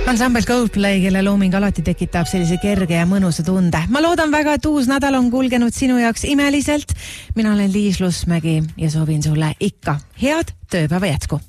Ansambel Coldplay, kelle looming alati tekitab sellise kerge ja mõnusa tunde. Ma loodan väga, et uus nädal on kulgenud sinu jaoks imeliselt. Mina olen Liis Lusmägi ja soovin sulle ikka head tööpäeva jätku.